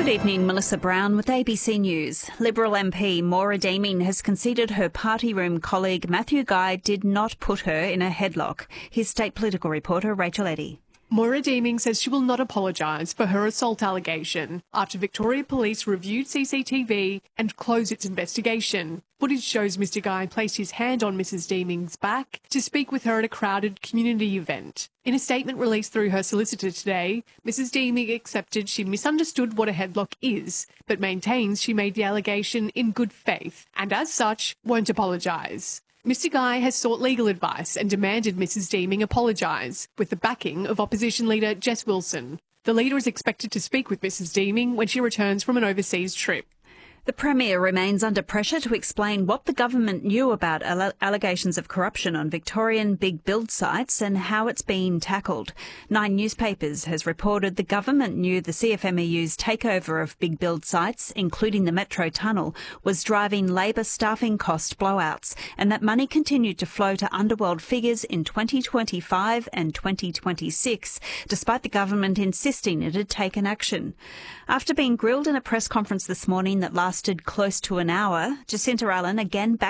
Good evening, Melissa Brown with ABC News. Liberal MP Maura Deeming has conceded her party room colleague Matthew Guy did not put her in a headlock. Here's state political reporter Rachel Eddy. Maura Deeming says she will not apologise for her assault allegation after Victoria Police reviewed CCTV and closed its investigation. Footage shows Mr Guy placed his hand on Mrs Deeming's back to speak with her at a crowded community event. In a statement released through her solicitor today, Mrs Deeming accepted she misunderstood what a headlock is, but maintains she made the allegation in good faith and, as such, won't apologise. Mr Guy has sought legal advice and demanded Mrs Deeming apologise, with the backing of opposition leader Jess Wilson. The leader is expected to speak with Mrs Deeming when she returns from an overseas trip. The Premier remains under pressure to explain what the government knew about allegations of corruption on Victorian big build sites and how it's being tackled. Nine Newspapers has reported the government knew the CFMEU's takeover of big build sites, including the Metro Tunnel, was driving Labor staffing cost blowouts, and that money continued to flow to underworld figures in 2025 and 2026, despite the government insisting it had taken action. After being grilled in a press conference this morning that lasted close to an hour, Jacinta Allen again backed